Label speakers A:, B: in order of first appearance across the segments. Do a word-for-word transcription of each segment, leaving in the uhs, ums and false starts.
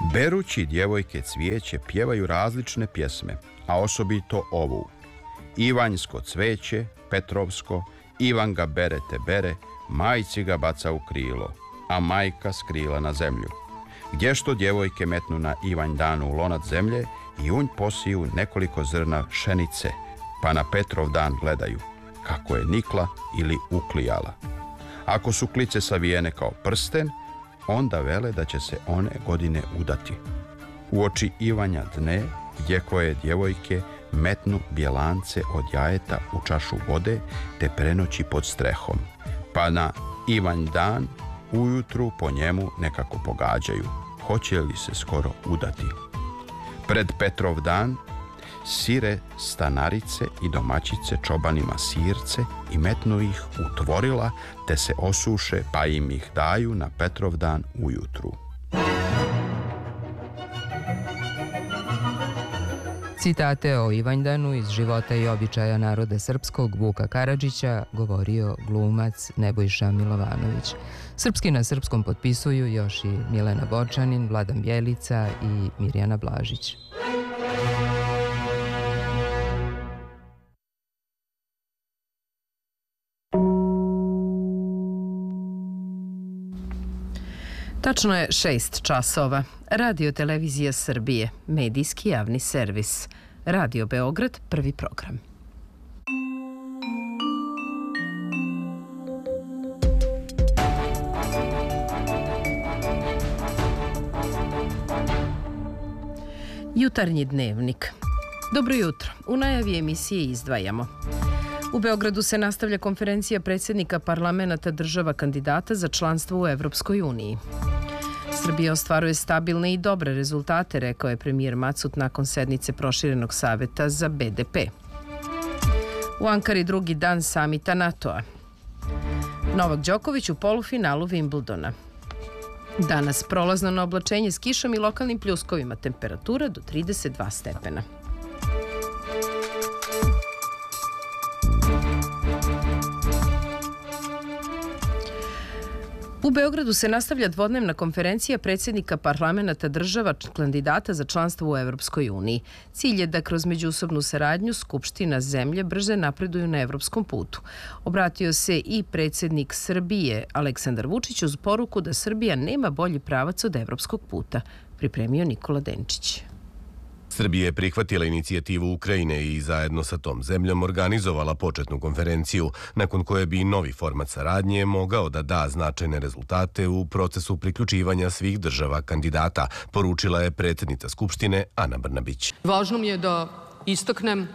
A: Berući djevojke cvijeće pjevaju različne pjesme, a osobito ovu. Ivanjsko cveće, Petrovsko, Ivan ga bere te bere, majci ga baca u krilo, a majka s krila na zemlju. Gdje što djevojke metnu na Ivanj dan u lonac zemlje i unj posiju nekoliko zrna pšenice, pa na Petrov dan gledaju kako je nikla ili uklijala. Ako su klice savijene kao prsten, onda vele da će se one godine udati. Uoči Ivanja dne, gdje koje djevojke metnu bjelance od jajeta u čašu vode te prenoći pod strehom, pa na Ivanj dan ujutru po njemu nekako pogađaju, hoće li se skoro udati. Pred Petrov dan sire stanarice i domaćice čobanima sirce i metnu ih u tvorila te se osuše pa im ih daju na Petrov dan ujutru.
B: Citate o Ivanjdanu iz života i običaja naroda srpskog Vuka Karadžića govorio glumac Nebojša Milovanović. Srpski na srpskom potpisuju još i Milena Borčanin, Vladan Bjelica i Mirjana Blažić. Tačno je šest časova. Radio Televizija Srbije, medijski javni servis. Radio Beograd, prvi program. Jutarnji dnevnik. Dobro jutro. U najavi emisije izdvajamo. U Beogradu se nastavlja konferencija predsjednika parlamenta država kandidata za članstvo u Evropskoj uniji. Srbija ostvaruje stabilne i dobre rezultate, rekao je premijer Macut nakon sednice proširenog saveta za B D P. U Ankari drugi dan samita NATO-a. Novak Đoković u polufinalu Wimbledona. Danas prolazno na oblačenje s kišom i lokalnim pljuskovima, temperatura do trideset dva stepena. U Beogradu se nastavlja dvodnevna konferencija predsjednika parlamenta država kandidata za članstvo u Evropskoj uniji. Cilj je da kroz međusobnu saradnju skupština zemlje brže napreduju na evropskom putu. Obratio se i predsjednik Srbije Aleksandar Vučić uz poruku da Srbija nema bolji pravac od evropskog puta. Pripremio Nikola Denčić.
C: Srbija je prihvatila inicijativu Ukrajine i zajedno sa tom zemljom organizovala početnu konferenciju, nakon koje bi novi format saradnje mogao da da značajne rezultate u procesu priključivanja svih država kandidata, poručila je predsjednica Skupštine Ana Brnabić.
D: Važno mi je da istaknem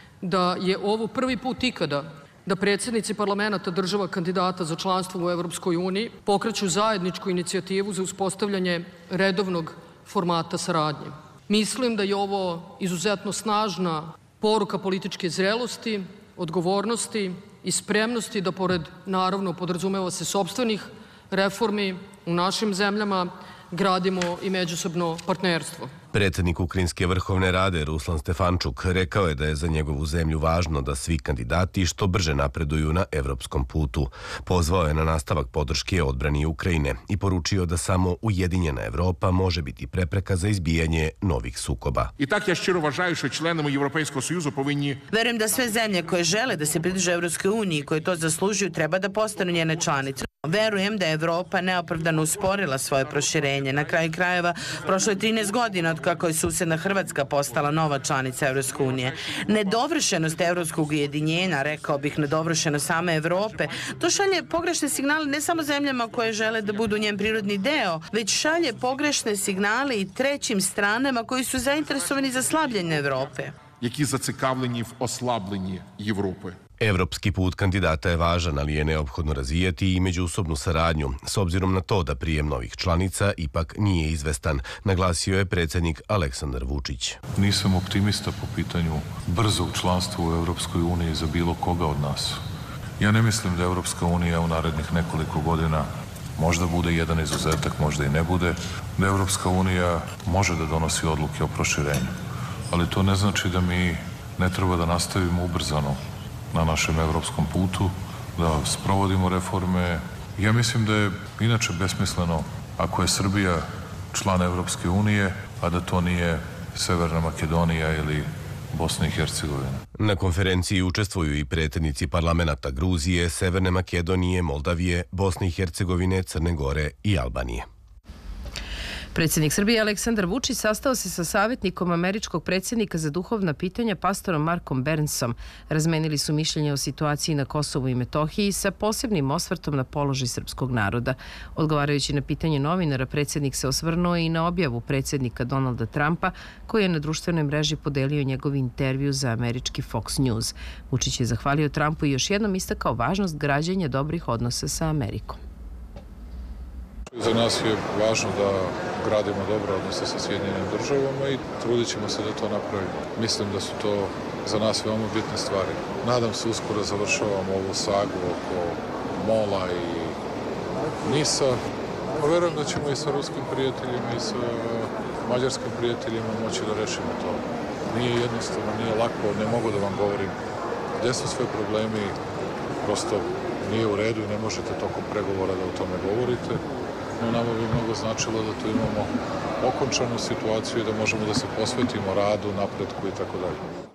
D: da je ovo prvi put ikada da predsjednici parlamenta država kandidata za članstvo u Evropskoj uniji pokreću zajedničku inicijativu za uspostavljanje redovnog formata saradnje. Mislim da je ovo izuzetno snažna poruka političke zrelosti, odgovornosti i spremnosti da, pored, naravno, podrazumeva se sopstvenih reformi u našim zemljama, gradimo i međusobno partnerstvo.
C: Predsjednik Ukrajinske vrhovne rade Ruslan Stefančuk rekao je da je za njegovu zemlju važno da svi kandidati što brže napreduju na evropskom putu. Pozvao je na nastavak podrške odbrani Ukrajine i poručio da samo ujedinjena Evropa može biti prepreka za izbijanje novih sukoba.
E: I tak ja šćiro važaju što členama Evropskog sojuza povinji...
F: Verujem da sve zemlje koje žele da se pridruže Evropskoj uniji, koje to zaslužuju, treba da postanu njene članice. Verujem da je Evropa neopravdano usporila svoje proširenje. Na kraju krajeva, prošlo je trinaest godina od kako je susedna Hrvatska postala nova članica Evropske unije. Nedovršenost evropskog ujedinjenja, rekao bih nedovršenost same Evrope, to šalje pogrešne signale ne samo zemljama koje žele da budu njen prirodni deo, već šalje pogrešne signale i trećim stranama koji su zainteresovani za slabljenje Evrope.
E: Які зацікавлені в ослабленні Європи.
C: Evropski put kandidata je važan, ali je neophodno razvijati i međusobnu saradnju, s obzirom na to da prijem novih članica ipak nije izvestan, naglasio je predsjednik Aleksandar Vučić.
G: Nisam optimista po pitanju brzog članstva u Evropskoj uniji za bilo koga od nas. Ja ne mislim da Evropska unija u narednih nekoliko godina možda bude jedan izuzetak, možda i ne bude, da Evropska unija može da donosi odluke o proširenju. Ali to ne znači da mi ne treba da nastavimo ubrzano na našem evropskom putu, da sprovodimo reforme. Ja mislim da je inače besmisleno ako je Srbija član Evropske unije, a da to nije Severna Makedonija ili Bosna i Hercegovina.
C: Na konferenciji učestvuju i predsjednici parlamenata Gruzije, Severne Makedonije, Moldavije, Bosne i Hercegovine, Crne Gore i Albanije.
B: Predsjednik Srbije Aleksandar Vučić sastao se sa savjetnikom američkog predsjednika za duhovna pitanja pastorom Markom Bernsom. Razmenili su mišljenje o situaciji na Kosovu i Metohiji sa posebnim osvrtom na položaj srpskog naroda. Odgovarajući na pitanje novinara, predsjednik se osvrnuo i na objavu predsjednika Donalda Trumpa, koji je na društvenoj mreži podelio njegov intervju za američki Fox News. Vučić je zahvalio Trumpu i još jednom istakao važnost građenja dobrih odnosa sa Amerikom.
G: Za nas je važno da gradimo dobre odnose sa Sjedinjenim državama i trudit ćemo se da to napravimo. Mislim da su to za nas veoma bitne stvari. Nadam se uskoro završavamo ovu sagu oko Mola i Nisa. Verujem da ćemo i sa ruskim prijateljima i sa mađarskim prijateljima moći da rešimo to. Nije jednostavno, nije lako, ne mogu da vam govorim gde su sve problemi, prosto nije u redu i ne možete tokom pregovora da o tome govorite. No, nama bi mnogo značilo da tu imamo okončanu situaciju i da možemo da se posvetimo radu, napretku i tako dalje.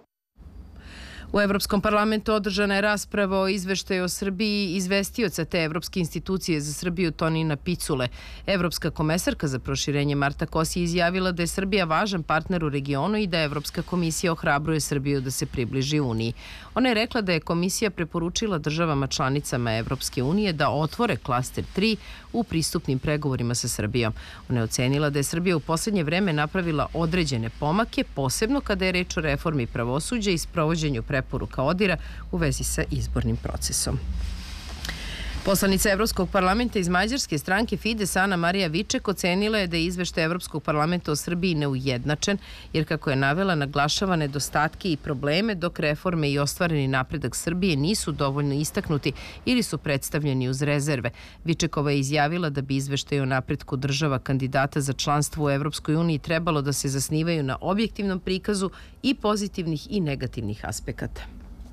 B: U Evropskom parlamentu održana je rasprava o izveštaju o Srbiji izvestioca te Evropske institucije za Srbiju Tonina Picule. Evropska komesarka za proširenje Marta Kos je izjavila da je Srbija važan partner u regionu i da Evropska komisija ohrabruje Srbiju da se približi Uniji. Ona je rekla da je komisija preporučila državama članicama Evropske unije da otvore klaster tri u pristupnim pregovorima sa Srbijom. Ona je ocenila da je Srbija u posljednje vreme napravila određene pomake, posebno kada je reč o reformi pravosuđa i sprovođenju preporuka ODIR-a u vezi sa izbornim procesom. Poslanica Evropskog parlamenta iz mađarske stranke Fides Ana Marija Viček ocenila je da je izveštaj Evropskog parlamenta o Srbiji neujednačen, jer kako je navela, naglašava nedostatke i probleme, dok reforme i ostvareni napredak Srbije nisu dovoljno istaknuti ili su predstavljeni uz rezerve. Vičekova je izjavila da bi izveštaj o napretku država kandidata za članstvo u Evropskoj uniji trebalo da se zasnivaju na objektivnom prikazu i pozitivnih i negativnih aspekata.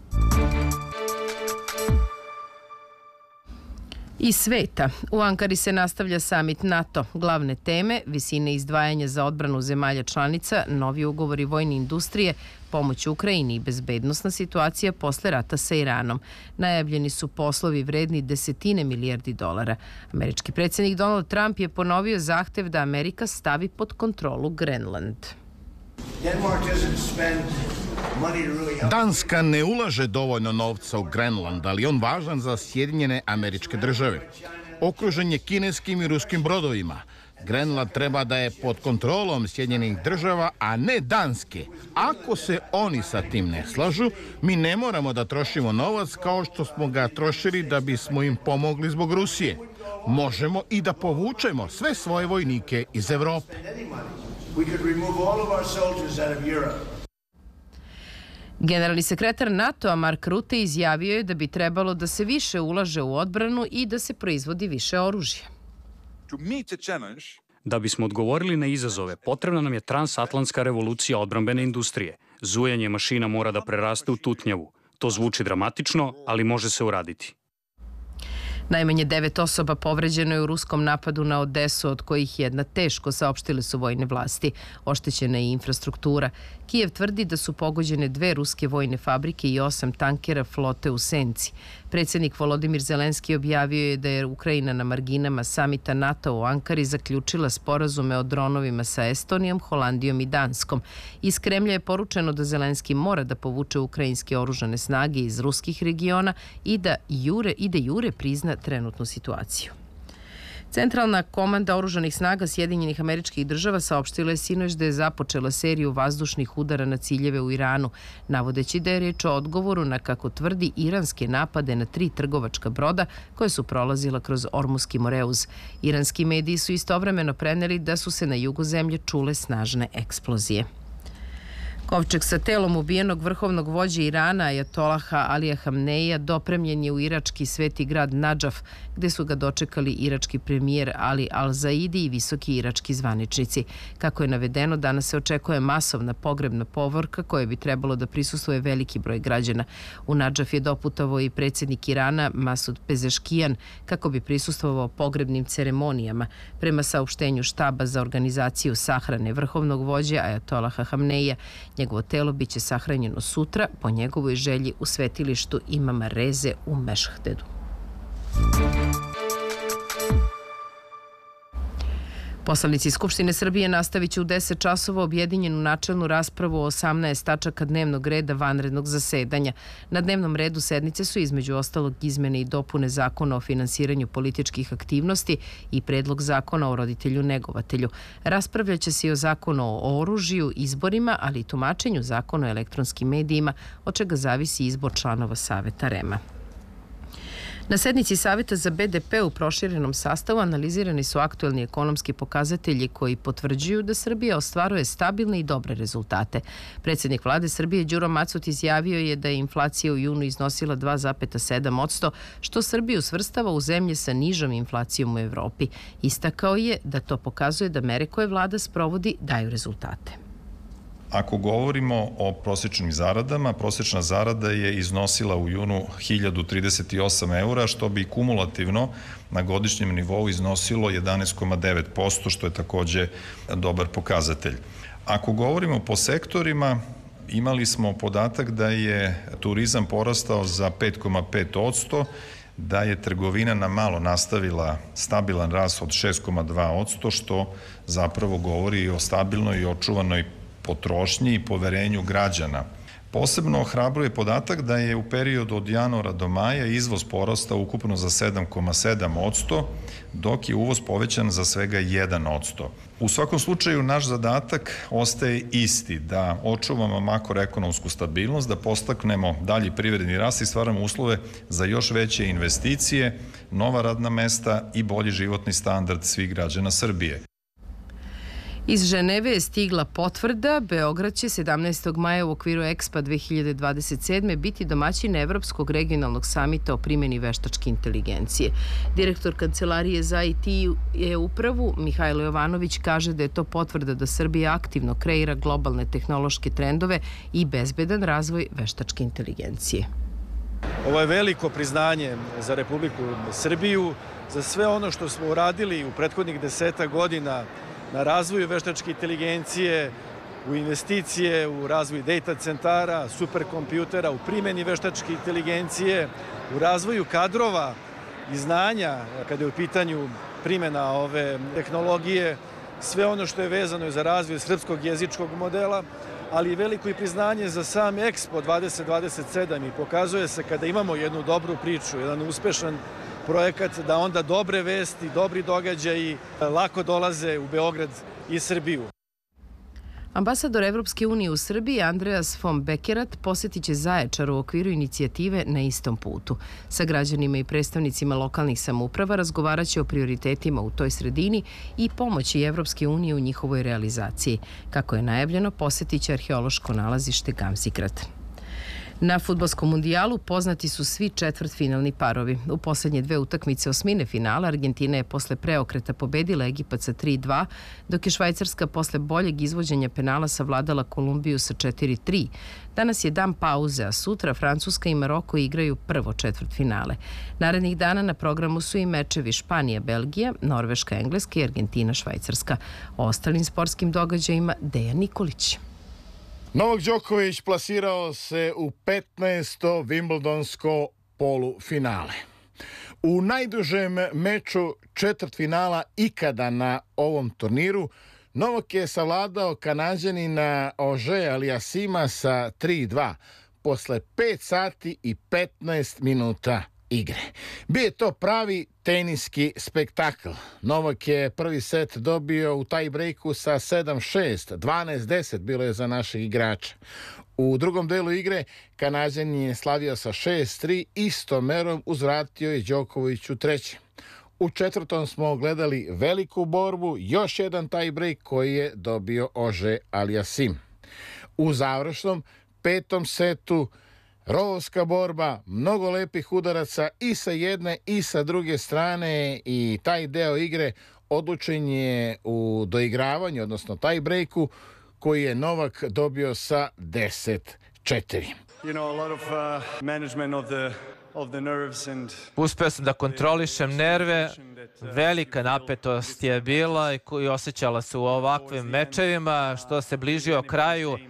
B: Iz sveta. U Ankari se nastavlja samit NATO. Glavne teme, visine izdvajanja za odbranu zemalja članica, novi ugovori vojne industrije, pomoć Ukrajini i bezbednosna situacija posle rata sa Iranom. Najavljeni su poslovi vredni desetine milijardi dolara. Američki predsjednik Donald Trump je ponovio zahtev da Amerika stavi pod kontrolu Grenland.
H: Danska ne ulaže dovoljno novca u Grenland, ali je on važan za Sjedinjene Američke Države. Okružen je kineskim i ruskim brodovima. Grenland treba da je pod kontrolom Sjedinjenih Država, a ne Danske. Ako se oni sa tim ne slažu, mi ne moramo da trošimo novac kao što smo ga trošili da bismo im pomogli zbog Rusije. Možemo i da povučemo sve svoje vojnike iz Evrope.
B: Generalni sekretar NATO-a Mark Rutte izjavio je da bi trebalo da se više ulaže u odbranu i da se proizvodi više oružja.
I: Da bismo odgovorili na izazove, potrebna nam je transatlantska revolucija odbrambene industrije. Zujanje mašina mora da preraste u tutnjavu. To zvuči dramatično, ali može se uraditi.
B: Najmanje devet osoba povređeno je u ruskom napadu na Odesu, od kojih jedna teško, saopštile su vojne vlasti. Oštećena je i infrastruktura. Kijev tvrdi da su pogođene dve ruske vojne fabrike i osam tankera flote u senci. Predsjednik Volodimir Zelenski objavio je da je Ukrajina na marginama samita NATO u Ankari zaključila sporazume o dronovima sa Estonijom, Holandijom i Danskom. Iz Kremlja je poručeno da Zelenski mora da povuče ukrajinske oružane snage iz ruskih regiona i da jure, i da jure prizna trenutnu situaciju. Centralna komanda oružanih snaga Sjedinjenih Američkih Država saopštila je sinoć da je započela seriju vazdušnih udara na ciljeve u Iranu, navodeći da je reč o odgovoru na, kako tvrdi, iranske napade na tri trgovačka broda koje su prolazila kroz Ormuski Moreuz. Iranski mediji su istovremeno preneli da su se na jugu zemlje čule snažne eksplozije. Kovčeg sa telom ubijenog vrhovnog vođe Irana Ajatolaha Alija Hamneija dopremljen je u irački sveti grad Nadžaf, gde su ga dočekali irački premijer Ali Al-Zaidi i visoki irački zvaničnici. Kako je navedeno, danas se očekuje masovna pogrebna povorka koje bi trebalo da prisustvuje veliki broj građana. U Nadžaf je doputovao i predsjednik Irana Masud Pezeškijan kako bi prisustvovao pogrebnim ceremonijama. Prema saopštenju štaba za organizaciju sahrane vrhovnog vođe Ajatolaha Hamneija, njegovo telo biće sahranjeno sutra po njegovoj želji u svetilištu Imama Reze u Mešhtedu. Poslanici Skupštine Srbije nastavit će u deset časova objedinjenu načelnu raspravu o osamnaest tačaka dnevnog reda vanrednog zasedanja. Na dnevnom redu sednice su između ostalog izmene i dopune Zakona o finansiranju političkih aktivnosti i predlog Zakona o roditelju negovatelju. Raspravljaće se i o Zakonu o oružju, izborima, ali i tumačenju Zakona o elektronskim medijima, od čega zavisi izbor članova Saveta REM-a. Na sednici Saveta za B D P u proširenom sastavu analizirani su aktuelni ekonomski pokazatelji koji potvrđuju da Srbija ostvaruje stabilne i dobre rezultate. Predsjednik vlade Srbije Đuro Macut izjavio je da je inflacija u junu iznosila dva zarez sedam posto, što Srbiju svrstava u zemlje sa nižom inflacijom u Evropi. Istakao je da to pokazuje da mere koje vlada sprovodi daju rezultate.
J: Ako govorimo o prosječnim zaradama, prosječna zarada je iznosila u junu hiljadu trideset osam eura, što bi kumulativno na godišnjem nivou iznosilo jedanaest zarez devet posto, što je takođe dobar pokazatelj. Ako govorimo po sektorima, imali smo podatak da je turizam porastao za pet zarez pet posto, da je trgovina na malo nastavila stabilan rast od šest zarez dva posto, što zapravo govori o stabilnoj i očuvanoj potrošnji i poverenju građana. Posebno ohrabruje podatak da je u periodu od januara do maja izvoz porastao ukupno za sedam zarez sedam posto, dok je uvoz povećan za svega jedan posto. U svakom slučaju, naš zadatak ostaje isti, da očuvamo makroekonomsku stabilnost, da postaknemo dalji privredni rast i stvaramo uslove za još veće investicije, nova radna mesta i bolji životni standard svih građana Srbije.
B: Iz Ženeve je stigla potvrda. Beograd će sedamnaestog maja u okviru Expo dve hiljade dvadeset sedme biti domaćin Evropskog regionalnog samita o primjeni veštačke inteligencije. Direktor Kancelarije za I T i upravu Mihajlo Jovanović kaže da je to potvrda da Srbija aktivno kreira globalne tehnološke trendove i bezbedan razvoj veštačke inteligencije.
K: Ovo je veliko priznanje za Republiku Srbiju, za sve ono što smo uradili u prethodnih deseta godina na razvoju veštačke inteligencije, u investicije, u razvoj data centara, superkompjutera, u primjeni veštačke inteligencije, u razvoju kadrova i znanja kada je u pitanju primjena ove tehnologije, sve ono što je vezano za razvoj srpskog jezičkog modela, ali i veliko i priznanje za sam Expo dvadeset dvadeset sedam i pokazuje se kada imamo jednu dobru priču, jedan uspešan projekat, da onda dobre vesti, dobri događaji lako dolaze u Beograd i Srbiju.
B: Ambasador Evropske unije u Srbiji Andreas von Bekerat posjetit će Zaječar u okviru inicijative Na istom putu. Sa građanima i predstavnicima lokalnih samouprava razgovarat će o prioritetima u toj sredini i pomoći Evropske unije u njihovoj realizaciji. Kako je najavljeno, posjetit će arheološko nalazište Gamzigrad. Na fudbalskom mundijalu poznati su svi četvrtfinalni parovi. U posljednje dve utakmice osmine finala Argentina je posle preokreta pobedila Egipat sa tri dva, dok je Švajcarska posle boljeg izvođenja penala savladala Kolumbiju sa četiri tri. Danas je dan pauze, a sutra Francuska i Maroko igraju prvo četvrtfinale. Narednih dana na programu su i mečevi Španija, Belgija, Norveška, Engleska i Argentina, Švajcarska. O ostalim sportskim događajima Dejan Nikolić.
H: Novak Đoković plasirao se u petnaesto Wimbledonsko polufinale. U najdužem meču četvrtfinala ikada na ovom turniru Novak je savladao Kanađanina Ože Aliasima sa tri dva posle pet sati i petnaest minuta igre. Bio je to pravi teniski spektakl. Novak je prvi set dobio u taj breaku sa sedam šest, dvanaest deset bilo je za našeg igrača. U drugom delu igre Kanađanin je slavio sa šest tri, istom merom uzvratio je Đoković u trećem. U četvrtom smo gledali veliku borbu, još jedan taj break koji je dobio Ože Aliasim. U završnom petom setu rovovska borba, mnogo lepih udaraca i sa jedne i sa druge strane i taj deo igre odlučen je u doigravanju, odnosno taj breaku koji je Novak dobio sa deset četiri.
L: You know, a lot of uh, management of the
M: Uspeo sam da kontrolišem nerve, velika napetost je bila i osjećala se u ovakvim mečevima, što se bližio kraju.